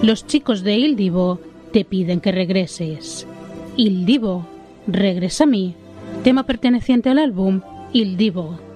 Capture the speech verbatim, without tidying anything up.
Los chicos de Il Divo te piden que regreses. Il Divo, regresa a mí. Tema perteneciente al álbum Il Divo.